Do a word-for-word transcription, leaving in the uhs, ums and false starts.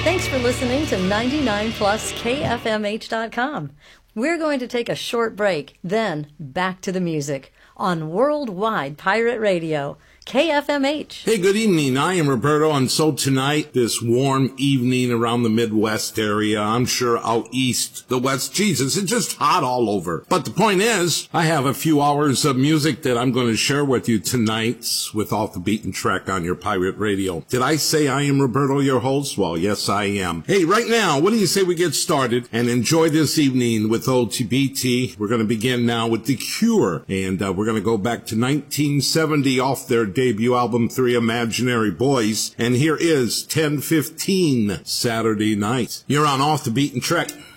Thanks for listening to ninety-nine plus K F M H dot com. We're going to take a short break, then back to the music on Worldwide Pirate Radio, K F M H. Hey, good evening. I am Roberto, and so tonight, this warm evening around the Midwest area, I'm sure out east, the West, Jesus, it's just hot all over. But the point is, I have a few hours of music that I'm going to share with you tonight with Off the Beaten Track on your pirate radio. Did I say I am Roberto, your host? Well, yes, I am. Hey, right now, what do you say we get started and enjoy this evening with O T B T? We're going to begin now with The Cure, and uh, we're going to go back to nineteen seventy off their debut album, Three Imaginary Boys. And here is ten fifteen Saturday Night. You're on Off the Beaten Track.